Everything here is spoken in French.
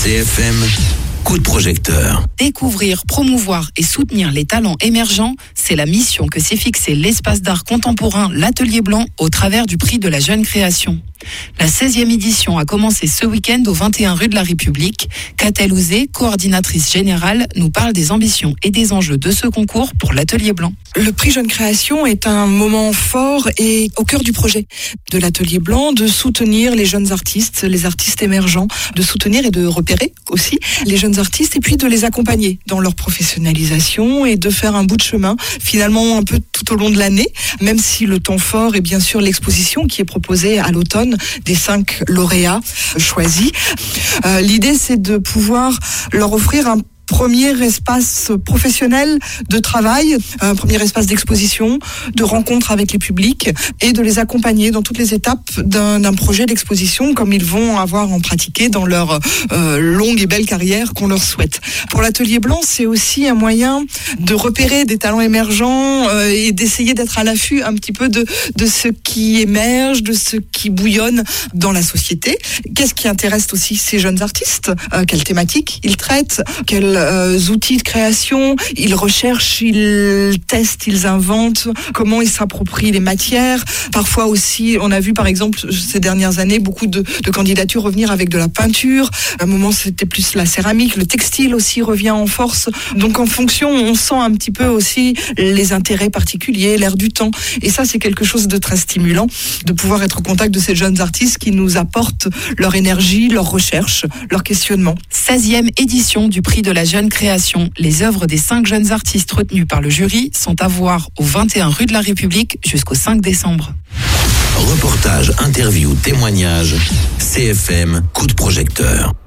CFM, coup de projecteur. Découvrir, promouvoir et soutenir les talents émergents, c'est la mission que s'est fixée l'espace d'art contemporain L'Atelier Blanc au travers du prix de la jeune création. La 16e édition a commencé ce week-end au 21 rue de la République. Catel Ouzé, coordinatrice générale, nous parle des ambitions et des enjeux de ce concours pour l'Atelier Blanc. Le prix Jeune Création est un moment fort et au cœur du projet de l'Atelier Blanc, de soutenir les jeunes artistes, les artistes émergents, de soutenir et de repérer aussi les jeunes artistes et puis de les accompagner dans leur professionnalisation et de faire un bout de chemin finalement un peu tout au long de l'année, même si le temps fort est bien sûr l'exposition qui est proposée à l'automne des 5 lauréats choisis. L'idée, c'est de pouvoir leur offrir un premier espace professionnel de travail, un premier espace d'exposition, de rencontre avec les publics et de les accompagner dans toutes les étapes d'un projet d'exposition comme ils vont avoir en pratiqué dans leur longue et belle carrière qu'on leur souhaite. Pour l'Atelier Blanc, c'est aussi un moyen de repérer des talents émergents et d'essayer d'être à l'affût un petit peu de ce qui émerge, de ce qui bouillonne dans la société. Qu'est-ce qui intéresse aussi ces jeunes artistes ? Quelles thématiques ils traitent ? Quels outils de création, ils recherchent, ils testent, ils inventent, comment ils s'approprient les matières. Parfois aussi, on a vu par exemple ces dernières années beaucoup de candidatures revenir avec de la peinture. À un moment, c'était plus la céramique, le textile aussi revient en force. Donc en fonction, on sent un petit peu aussi les intérêts particuliers, l'air du temps. Et ça, c'est quelque chose de très stimulant, de pouvoir être au contact de ces jeunes artistes qui nous apportent leur énergie, leur recherche, leur questionnement. 16e édition du prix de la jeune création. Les œuvres des 5 jeunes artistes retenus par le jury sont à voir au 21 rue de la République jusqu'au 5 décembre. Reportage, interview, témoignage, CFM, coup de projecteur.